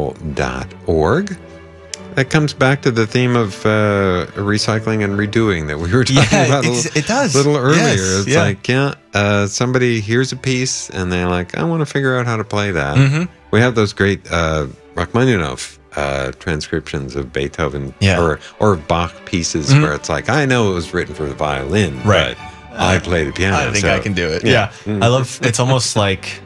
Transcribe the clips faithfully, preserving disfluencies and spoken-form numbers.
classical dot org. That comes back to the theme of uh, recycling and redoing that we were talking yeah, about a it, little, it does. little earlier. Yes, it's yeah. like, yeah, uh, somebody hears a piece and they're like, I want to figure out how to play that. Mm-hmm. We have those great uh, Rachmaninoff uh, transcriptions of Beethoven yeah. or, or Bach pieces mm-hmm. where it's like, I know it was written for the violin, right. but I play the piano. I think so, I can do it. Yeah. yeah. Mm-hmm. I love, it's almost like,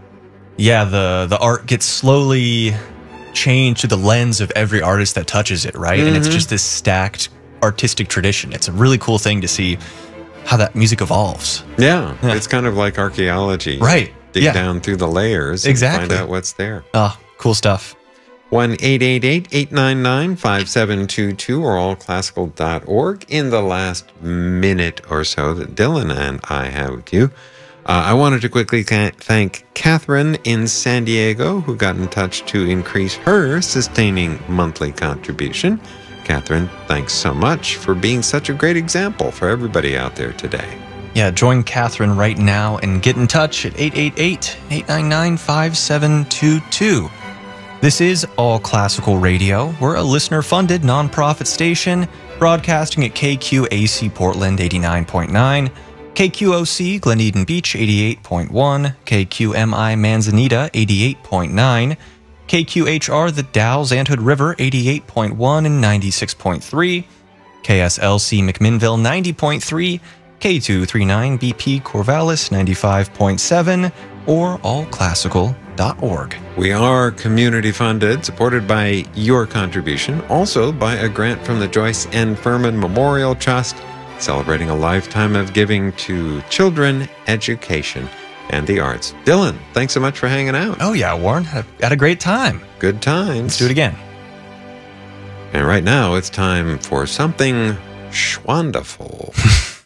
yeah, the, the art gets slowly changed to the lens of every artist that touches it, right? Mm-hmm. And it's just this stacked artistic tradition. It's a really cool thing to see how that music evolves. Yeah. yeah. It's kind of like archaeology. Right. Dig yeah. down through the layers exactly. and find out what's there. Oh, cool stuff. one eight eight eight, eight nine nine, five seven two two or all classical dot org. In the last minute or so that Dylan and I have with you, uh, I wanted to quickly ca- thank Catherine in San Diego, who got in touch to increase her sustaining monthly contribution. Catherine, thanks so much for being such a great example for everybody out there today. Yeah, join Catherine right now and get in touch at eight eight eight, eight nine nine, five seven two two. This is All Classical Radio. We're a listener-funded nonprofit station broadcasting at K Q A C Portland eighty-nine point nine, K Q O C Glen Eden Beach eighty-eight point one, K Q M I Manzanita eighty-eight point nine, K Q H R The Dalles Anthood River eighty-eight point one and ninety-six point three, K S L C McMinnville ninety point three, K two thirty-nine B P Corvallis ninety-five point seven, or all classical dot org. We are community funded, supported by your contribution, also by a grant from the Joyce N. Furman Memorial Trust, celebrating a lifetime of giving to children, education, and the arts. Dylan, thanks so much for hanging out. Oh yeah, Warren, had a, had a great time. Good times. Let's do it again. And right now, it's time for something schwonderful.